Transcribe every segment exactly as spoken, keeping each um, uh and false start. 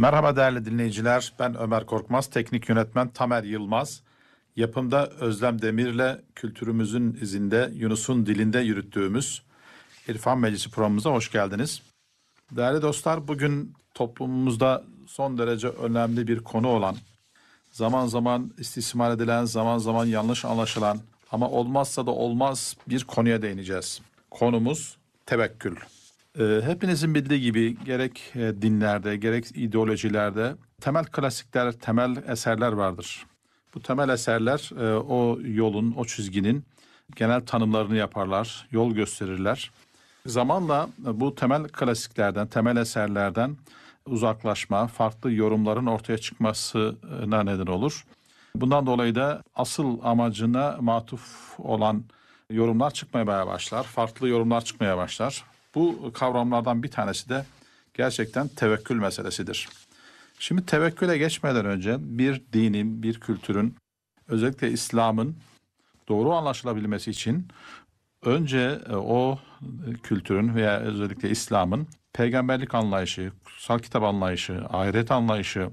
Merhaba değerli dinleyiciler, ben Ömer Korkmaz, teknik yönetmen Tamer Yılmaz. Yapımda Özlem Demir'le kültürümüzün izinde Yunus'un dilinde yürüttüğümüz İrfan Meclisi programımıza hoş geldiniz. Değerli dostlar, bugün toplumumuzda son derece önemli bir konu olan, zaman zaman istismar edilen, zaman zaman yanlış anlaşılan ama olmazsa da olmaz bir konuya değineceğiz. Konumuz tevekkül. Ee, hepinizin bildiği gibi gerek e, dinlerde gerek ideolojilerde temel klasikler, temel eserler vardır. Bu temel eserler e, o yolun, o çizginin genel tanımlarını yaparlar, yol gösterirler. Zamanla bu temel klasiklerden, temel eserlerden uzaklaşma, farklı yorumların ortaya çıkmasına neden olur. Bundan dolayı da asıl amacına matuf olan yorumlar çıkmaya başlar, farklı yorumlar çıkmaya başlar. Bu kavramlardan bir tanesi de gerçekten tevekkül meselesidir. Şimdi tevekküle geçmeden önce bir dinin, bir kültürün, özellikle İslam'ın doğru anlaşılabilmesi için önce o kültürün veya özellikle İslam'ın peygamberlik anlayışı, kutsal kitap anlayışı, ahiret anlayışını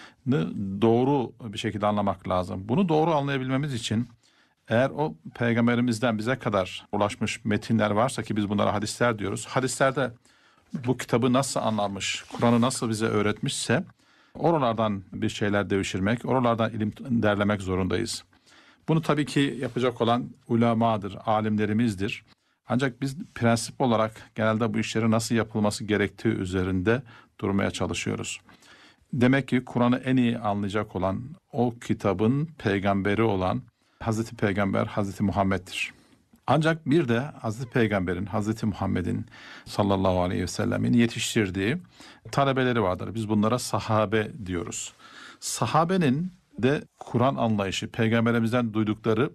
doğru bir şekilde anlamak lazım. Bunu doğru anlayabilmemiz için eğer o peygamberimizden bize kadar ulaşmış metinler varsa ki biz bunlara hadisler diyoruz. Hadislerde bu kitabı nasıl anlamış, Kur'an'ı nasıl bize öğretmişse oralardan bir şeyler devşirmek, oralardan ilim derlemek zorundayız. Bunu tabii ki yapacak olan ulemadır, alimlerimizdir. Ancak biz prensip olarak genelde bu işlerin nasıl yapılması gerektiği üzerinde durmaya çalışıyoruz. Demek ki Kur'an'ı en iyi anlayacak olan, o kitabın peygamberi olan Hazreti Peygamber Hazreti Muhammed'dir. Ancak bir de Hazreti Peygamber'in, Hazreti Muhammed'in sallallahu aleyhi ve sellemin yetiştirdiği talebeleri vardır. Biz bunlara sahabe diyoruz. Sahabenin de Kur'an anlayışı, peygamberimizden duydukları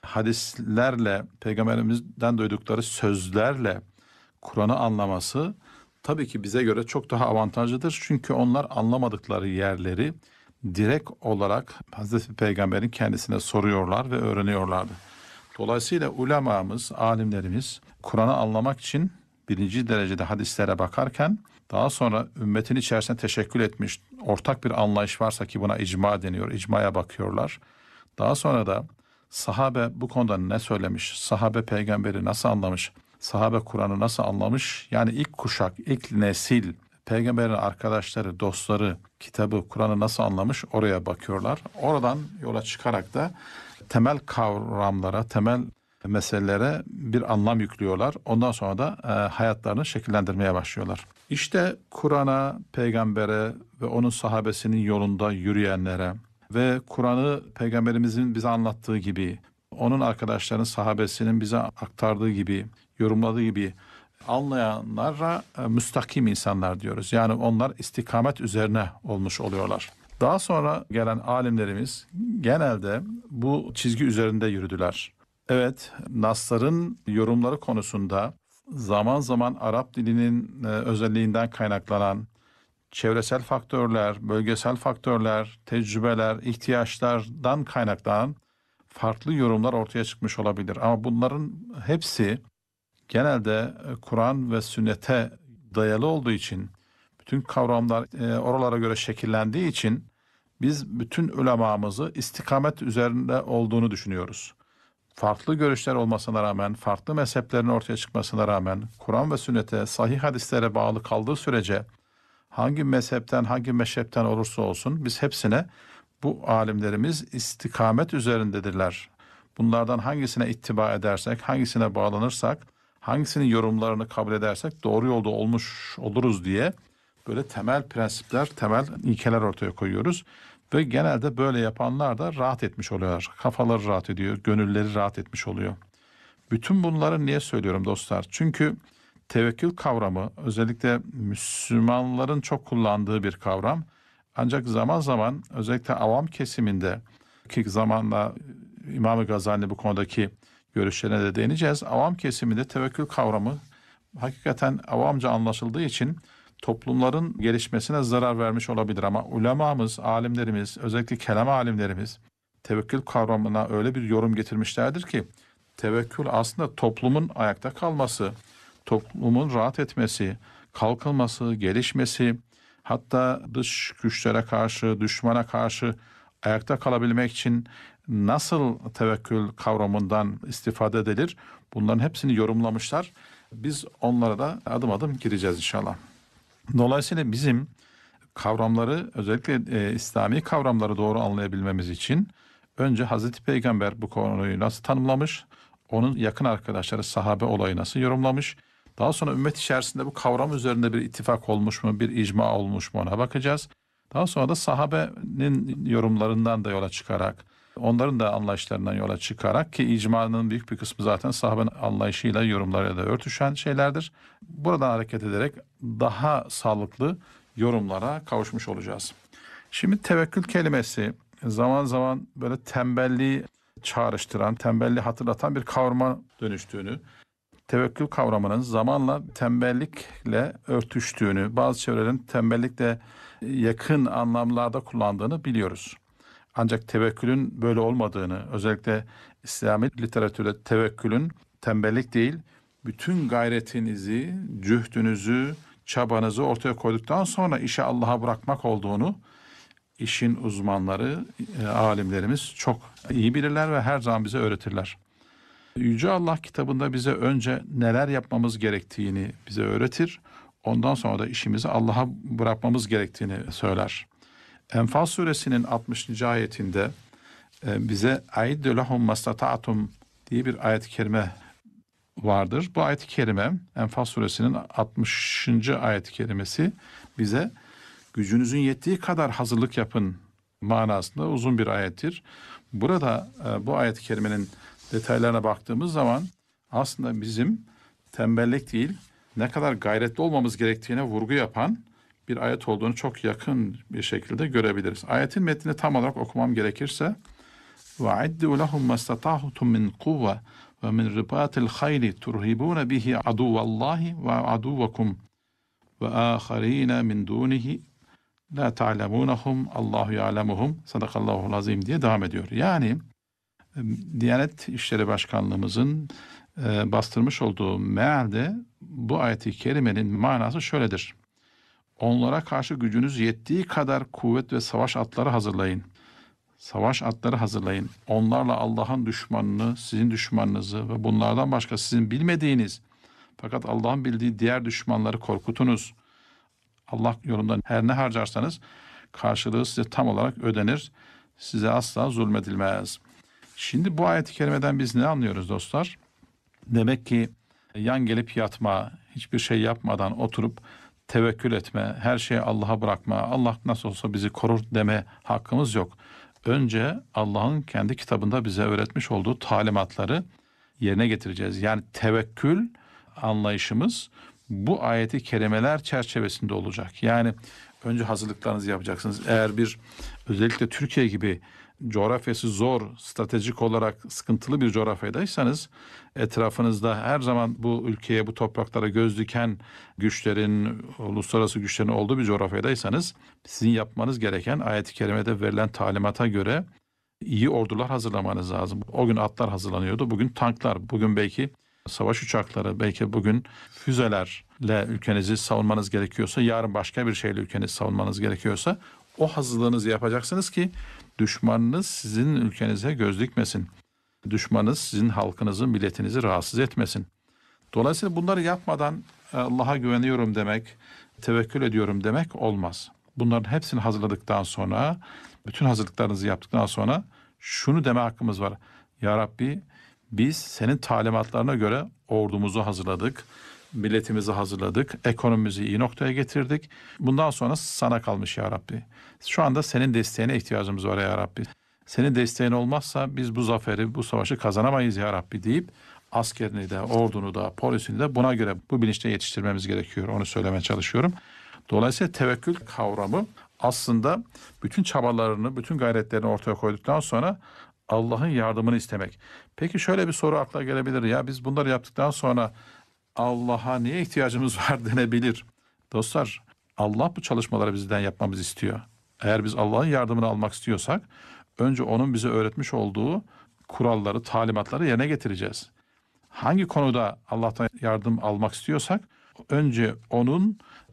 hadislerle, peygamberimizden duydukları sözlerle Kur'an'ı anlaması tabii ki bize göre çok daha avantajlıdır. Çünkü onlar anlamadıkları yerleri direkt olarak Hazreti Peygamber'in kendisine soruyorlar ve öğreniyorlardı. Dolayısıyla ulemamız, alimlerimiz Kur'an'ı anlamak için birinci derecede hadislere bakarken daha sonra ümmetin içerisine teşekkül etmiş ortak bir anlayış varsa ki buna icma deniyor, icmaya bakıyorlar. Daha sonra da sahabe bu konuda ne söylemiş, sahabe peygamberi nasıl anlamış, sahabe Kur'an'ı nasıl anlamış, yani ilk kuşak, ilk nesil, peygamberin arkadaşları, dostları kitabı, Kur'an'ı nasıl anlamış oraya bakıyorlar. Oradan yola çıkarak da temel kavramlara, temel meselelere bir anlam yüklüyorlar. Ondan sonra da e, hayatlarını şekillendirmeye başlıyorlar. İşte Kur'an'a, peygambere ve onun sahabesinin yolunda yürüyenlere ve Kur'an'ı peygamberimizin bize anlattığı gibi, onun arkadaşlarının, sahabesinin bize aktardığı gibi, yorumladığı gibi anlayanlara e, müstakim insanlar diyoruz. Yani onlar istikamet üzerine olmuş oluyorlar. Daha sonra gelen alimlerimiz genelde bu çizgi üzerinde yürüdüler. Evet, nasların yorumları konusunda zaman zaman Arap dilinin e, özelliğinden kaynaklanan çevresel faktörler, bölgesel faktörler, tecrübeler, ihtiyaçlardan kaynaklanan farklı yorumlar ortaya çıkmış olabilir. Ama bunların hepsi genelde Kur'an ve sünnete dayalı olduğu için, bütün kavramlar e, oralara göre şekillendiği için biz bütün ulemamızı istikamet üzerinde olduğunu düşünüyoruz. Farklı görüşler olmasına rağmen, farklı mezheplerin ortaya çıkmasına rağmen, Kur'an ve sünnete, sahih hadislere bağlı kaldığı sürece hangi mezhepten, hangi meşrepten olursa olsun biz hepsine bu alimlerimiz istikamet üzerindedirler. Bunlardan hangisine ittiba edersek, hangisine bağlanırsak, hangisinin yorumlarını kabul edersek doğru yolda olmuş oluruz diye böyle temel prensipler, temel ilkeler ortaya koyuyoruz. Ve genelde böyle yapanlar da rahat etmiş oluyorlar. Kafaları rahat ediyor, gönülleri rahat etmiş oluyor. Bütün bunları niye söylüyorum dostlar? Çünkü tevekkül kavramı özellikle Müslümanların çok kullandığı bir kavram. Ancak zaman zaman özellikle avam kesiminde ki zamanla İmam-ı Gazali bu konudaki görüşlerine de değineceğiz. Avam kesiminde tevekkül kavramı hakikaten avamca anlaşıldığı için toplumların gelişmesine zarar vermiş olabilir. Ama ulemamız, alimlerimiz, özellikle kelam alimlerimiz tevekkül kavramına öyle bir yorum getirmişlerdir ki tevekkül aslında toplumun ayakta kalması, toplumun rahat etmesi, kalkınması, gelişmesi, Hatta dış güçlere karşı, düşmana karşı ayakta kalabilmek için nasıl tevekkül kavramından istifade edilir? Bunların hepsini yorumlamışlar. Biz onlara da adım adım gireceğiz inşallah. Dolayısıyla bizim kavramları, özellikle e, İslami kavramları doğru anlayabilmemiz için önce Hazreti Peygamber bu konuyu nasıl tanımlamış, onun yakın arkadaşları sahabe olayı nasıl yorumlamış, daha sonra ümmet içerisinde bu kavram üzerinde bir ittifak olmuş mu, bir icma olmuş mu ona bakacağız. Daha sonra da sahabenin yorumlarından da yola çıkarak, onların da anlayışlarından yola çıkarak, ki icmanın büyük bir kısmı zaten sahabenin anlayışıyla, yorumlarıyla da örtüşen şeylerdir. Buradan hareket ederek daha sağlıklı yorumlara kavuşmuş olacağız. Şimdi tevekkül kelimesi zaman zaman böyle tembelliği çağrıştıran, tembelliği hatırlatan bir kavrama dönüştüğünü, tevekkül kavramının zamanla tembellikle örtüştüğünü, bazı çevrelerin tembellikle yakın anlamlarda kullandığını biliyoruz. Ancak tevekkülün böyle olmadığını, özellikle İslami literatürde tevekkülün tembellik değil, bütün gayretinizi, cühdünüzü, çabanızı ortaya koyduktan sonra işi Allah'a bırakmak olduğunu işin uzmanları, e, alimlerimiz çok iyi bilirler ve her zaman bize öğretirler. Yüce Allah kitabında bize önce neler yapmamız gerektiğini bize öğretir. Ondan sonra da işimizi Allah'a bırakmamız gerektiğini söyler. Enfal suresinin altmışıncı ayetinde e, bize "Aiddu lehum mastata'tum" diye bir ayet-i kerime vardır. Bu ayet-i kerime, Enfal suresinin altmışıncı ayet-i kerimesi bize gücünüzün yettiği kadar hazırlık yapın manasında uzun bir ayettir. Burada e, bu ayet-i kerimenin detaylarına baktığımız zaman aslında bizim tembellik değil, ne kadar gayretli olmamız gerektiğine vurgu yapan bir ayet olduğunu çok yakın bir şekilde görebiliriz. Ayetin metnini tam olarak okumam gerekirse وَعِدُّوا لَهُمْ مَسْتَطَعْتُمْ مِنْ قُوَّةٍ وَمِنْ رِبَاطِ الْخَيْلِ تُرْهِبُونَ بِهِ عَدُوَّ اللّٰهِ وَعَدُوَّكُمْ وَآخَرِينَ مِنْ دُونِهِ لَا تَعْلَمُونَهُمْ اللّٰهُ يَعْلَمُهُمْ Sadakallahul azim diye devam ediyor. Yani Diyanet İşleri Başkanlığımızın e, bastırmış olduğu mealde bu ayet-i kerimenin manası şöyledir. Onlara karşı gücünüz yettiği kadar kuvvet ve savaş atları hazırlayın. Savaş atları hazırlayın. Onlarla Allah'ın düşmanını, sizin düşmanınızı ve bunlardan başka sizin bilmediğiniz fakat Allah'ın bildiği diğer düşmanları korkutunuz. Allah yolunda her ne harcarsanız karşılığı size tam olarak ödenir. Size asla zulmedilmez. Şimdi bu ayet-i kerimeden biz ne anlıyoruz dostlar? Demek ki yan gelip yatma, hiçbir şey yapmadan oturup tevekkül etme, her şeyi Allah'a bırakma, Allah nasıl olsa bizi korur deme hakkımız yok. Önce Allah'ın kendi kitabında bize öğretmiş olduğu talimatları yerine getireceğiz. Yani tevekkül anlayışımız bu ayeti kerimeler çerçevesinde olacak. Yani önce hazırlıklarınızı yapacaksınız. Eğer bir özellikle Türkiye gibi coğrafyası zor, stratejik olarak sıkıntılı bir coğrafyadaysanız, etrafınızda her zaman bu ülkeye, bu topraklara göz diken güçlerin, uluslararası güçlerin olduğu bir coğrafyadaysanız, sizin yapmanız gereken ayet-i kerimede verilen talimata göre iyi ordular hazırlamanız lazım. O gün atlar hazırlanıyordu, bugün tanklar, bugün belki savaş uçakları, belki bugün füzelerle ülkenizi savunmanız gerekiyorsa, yarın başka bir şeyle ülkenizi savunmanız gerekiyorsa, o hazırlığınızı yapacaksınız ki düşmanınız sizin ülkenize göz dikmesin. Düşmanınız sizin halkınızı, milletinizi rahatsız etmesin. Dolayısıyla bunları yapmadan Allah'a güveniyorum demek, tevekkül ediyorum demek olmaz. Bunların hepsini hazırladıktan sonra, bütün hazırlıklarınızı yaptıktan sonra şunu deme hakkımız var. Ya Rabbi, biz senin talimatlarına göre ordumuzu hazırladık, milletimizi hazırladık, ekonomimizi iyi noktaya getirdik. Bundan sonra sana kalmış ya Rabbi. Şu anda senin desteğine ihtiyacımız var ya Rabbi. Senin desteğin olmazsa biz bu zaferi, bu savaşı kazanamayız ya Rabbi deyip askerini de, ordunu da, polisini de buna göre bu bilinçte yetiştirmemiz gerekiyor. Onu söylemeye çalışıyorum. Dolayısıyla tevekkül kavramı aslında bütün çabalarını, bütün gayretlerini ortaya koyduktan sonra Allah'ın yardımını istemek. Peki şöyle bir soru akla gelebilir. Ya biz bunları yaptıktan sonra Allah'a niye ihtiyacımız var denebilir. Dostlar, Allah bu çalışmaları bizden yapmamızı istiyor. Eğer biz Allah'ın yardımını almak istiyorsak, önce onun bize öğretmiş olduğu kuralları, talimatları yerine getireceğiz. Hangi konuda Allah'tan yardım almak istiyorsak, önce onun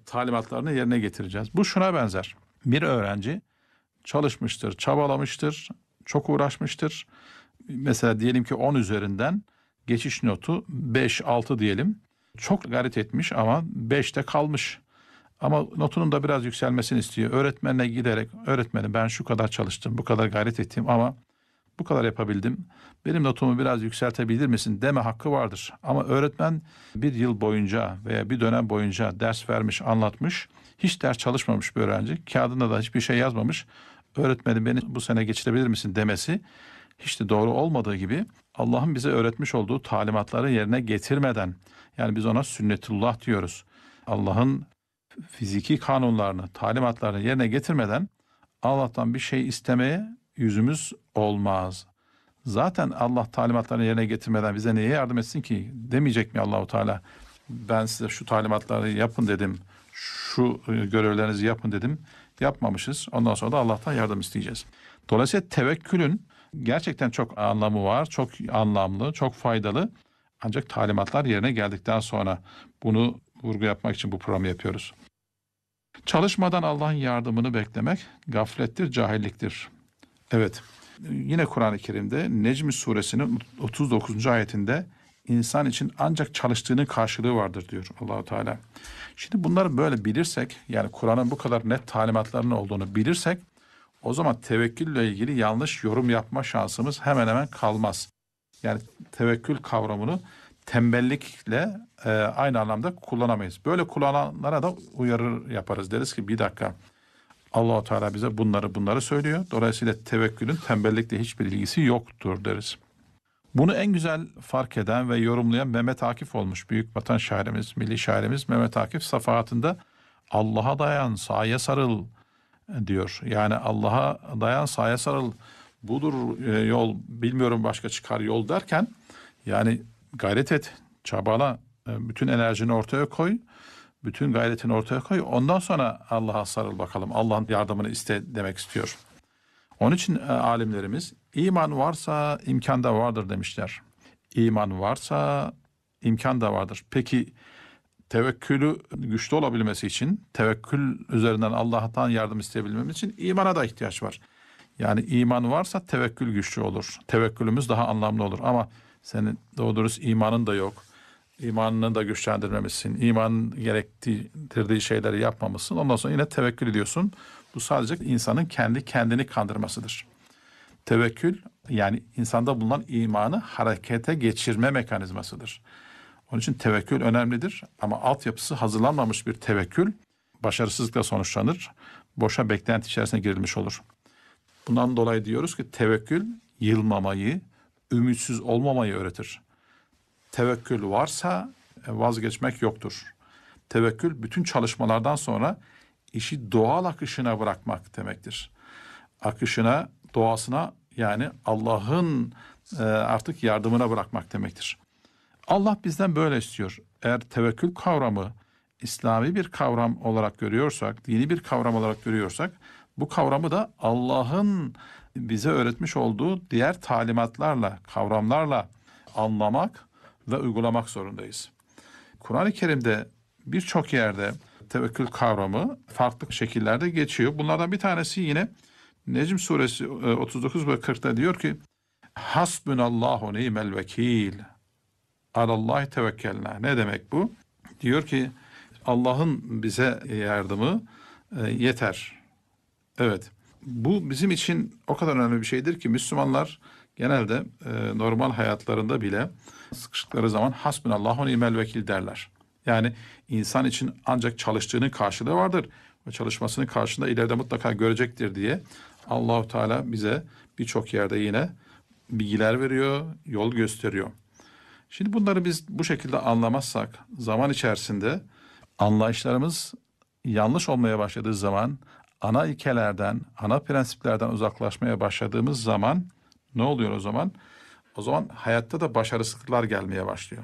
talimatlarını yerine getireceğiz. Bu şuna benzer. Bir öğrenci çalışmıştır, çabalamıştır, çok uğraşmıştır. Mesela diyelim ki on üzerinden geçiş notu beş altı diyelim. Çok gayret etmiş ama beşte kalmış. Ama notunun da biraz yükselmesini istiyor. Öğretmenine giderek, öğretmenim ben şu kadar çalıştım, bu kadar gayret ettim ama bu kadar yapabildim. Benim notumu biraz yükseltebilir misin deme hakkı vardır. Ama öğretmen bir yıl boyunca veya bir dönem boyunca ders vermiş, anlatmış. Hiç ders çalışmamış bir öğrenci. Kağıdında da hiçbir şey yazmamış. Öğretmenim beni bu sene geçirebilir misin demesi hiç de doğru olmadığı gibi Allah'ın bize öğretmiş olduğu talimatları yerine getirmeden, yani biz ona sünnetullah diyoruz. Allah'ın fiziki kanunlarını, talimatlarını yerine getirmeden Allah'tan bir şey istemeye yüzümüz olmaz. Zaten Allah talimatlarını yerine getirmeden bize neye yardım etsin ki? Demeyecek mi Allahu Teala? Ben size şu talimatları yapın dedim. Şu görevlerinizi yapın dedim. Yapmamışız. Ondan sonra da Allah'tan yardım isteyeceğiz. Dolayısıyla tevekkülün gerçekten çok anlamı var. Çok anlamlı, çok faydalı. Ancak talimatlar yerine geldikten sonra bunu vurgu yapmak için bu programı yapıyoruz. Çalışmadan Allah'ın yardımını beklemek gaflettir, cahilliktir. Evet, yine Kur'an-ı Kerim'de Necm suresinin otuz dokuzuncu ayetinde insan için ancak çalıştığının karşılığı vardır diyor Allah-u Teala. Şimdi bunları böyle bilirsek, yani Kur'an'ın bu kadar net talimatlarının olduğunu bilirsek, o zaman tevekkülle ilgili yanlış yorum yapma şansımız hemen hemen kalmaz. Yani tevekkül kavramını tembellikle e, aynı anlamda kullanamayız. Böyle kullananlara da uyarı yaparız. Deriz ki bir dakika, Allah-u Teala bize bunları bunları söylüyor. Dolayısıyla tevekkülün tembellikle hiçbir ilgisi yoktur deriz. Bunu en güzel fark eden ve yorumlayan Mehmet Akif olmuş. Büyük vatan şairimiz, milli şairimiz Mehmet Akif safahatında Allah'a dayan, sağa sarıl diyor. Yani Allah'a dayan, sağa sarıl. Budur e, yol, bilmiyorum başka çıkar yol derken, yani gayret et, çabala, e, bütün enerjini ortaya koy, bütün gayretini ortaya koy. Ondan sonra Allah'a sarıl bakalım. Allah'ın yardımını iste demek istiyor. Onun için e, alimlerimiz iman varsa imkan da vardır demişler. İman varsa imkan da vardır. Peki tevekkülü güçlü olabilmesi için, tevekkül üzerinden Allah'tan yardım isteyebilmemiz için imana da ihtiyaç var. Yani iman varsa tevekkül güçlü olur. Tevekkülümüz daha anlamlı olur. Ama senin doğru dürüst imanın da yok. İmanını da güçlendirmemişsin. İmanın gerektirdiği şeyleri yapmamışsın. Ondan sonra yine tevekkül ediyorsun. Bu sadece insanın kendi kendini kandırmasıdır. Tevekkül, yani insanda bulunan imanı harekete geçirme mekanizmasıdır. Onun için tevekkül önemlidir. Ama altyapısı hazırlanmamış bir tevekkül başarısızlıkla sonuçlanır. Boşa beklenti içerisine girilmiş olur. Bundan dolayı diyoruz ki tevekkül yılmamayı, ümitsiz olmamayı öğretir. Tevekkül varsa vazgeçmek yoktur. Tevekkül bütün çalışmalardan sonra işi doğal akışına bırakmak demektir. Akışına, doğasına, yani Allah'ın e, artık yardımına bırakmak demektir. Allah bizden böyle istiyor. Eğer tevekkül kavramı İslami bir kavram olarak görüyorsak, dini bir kavram olarak görüyorsak, bu kavramı da Allah'ın bize öğretmiş olduğu diğer talimatlarla, kavramlarla anlamak ve uygulamak zorundayız. Kur'an-ı Kerim'de birçok yerde tevekkül kavramı farklı şekillerde geçiyor. Bunlardan bir tanesi yine Necm suresi otuz dokuz ve kırkta diyor ki Hasbunallahu ni'mel vekil. Alallahi tevekkelna. Ne demek bu? Diyor ki Allah'ın bize yardımı e, yeter. Evet. Bu bizim için o kadar önemli bir şeydir ki Müslümanlar genelde e, normal hayatlarında bile sıkıştıkları zaman hasbunallahu ni'mel vekil derler. Yani insan için ancak çalıştığının karşılığı vardır ve çalışmasının karşılığında ileride mutlaka görecektir diye Allah-u Teala bize birçok yerde yine bilgiler veriyor, yol gösteriyor. Şimdi bunları biz bu şekilde anlamazsak zaman içerisinde anlayışlarımız yanlış olmaya başladığı zaman, ana ilkelerden, ana prensiplerden uzaklaşmaya başladığımız zaman ne oluyor o zaman? O zaman hayatta da başarısızlıklar gelmeye başlıyor.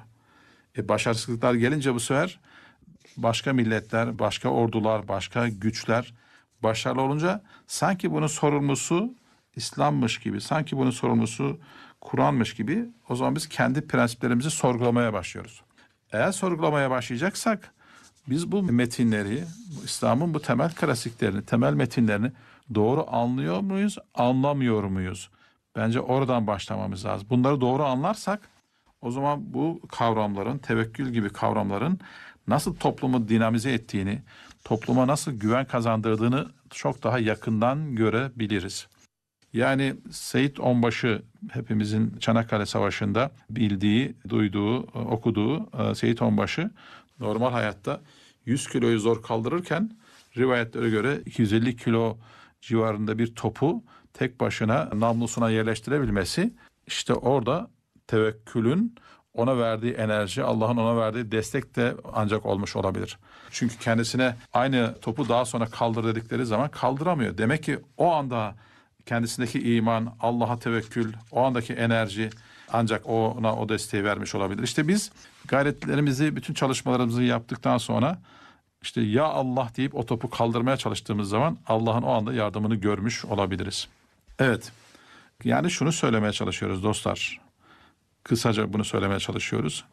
E başarısızlıklar gelince bu sefer başka milletler, başka ordular, başka güçler başarılı olunca sanki bunun sorumlusu İslam'mış gibi, sanki bunun sorumlusu Kur'an'mış gibi o zaman biz kendi prensiplerimizi sorgulamaya başlıyoruz. Eğer sorgulamaya başlayacaksak Biz bu metinleri, İslam'ın bu temel klasiklerini, temel metinlerini doğru anlıyor muyuz, anlamıyor muyuz? Bence oradan başlamamız lazım. Bunları doğru anlarsak o zaman bu kavramların, tevekkül gibi kavramların nasıl toplumu dinamize ettiğini, topluma nasıl güven kazandırdığını çok daha yakından görebiliriz. Yani Seyit Onbaşı, hepimizin Çanakkale Savaşı'nda bildiği, duyduğu, okuduğu Seyit Onbaşı normal hayatta yüz kiloyu zor kaldırırken rivayetlere göre iki yüz elli kilo civarında bir topu tek başına namlusuna yerleştirebilmesi, işte orada tevekkülün ona verdiği enerji, Allah'ın ona verdiği destek de ancak olmuş olabilir. Çünkü kendisine aynı topu daha sonra kaldır dedikleri zaman kaldıramıyor. Demek ki o anda kendisindeki iman, Allah'a tevekkül, o andaki enerji ancak ona o desteği vermiş olabilir. İşte biz gayretlerimizi, bütün çalışmalarımızı yaptıktan sonra işte ya Allah deyip o topu kaldırmaya çalıştığımız zaman Allah'ın o anda yardımını görmüş olabiliriz. Evet, yani şunu söylemeye çalışıyoruz dostlar. Kısaca bunu söylemeye çalışıyoruz.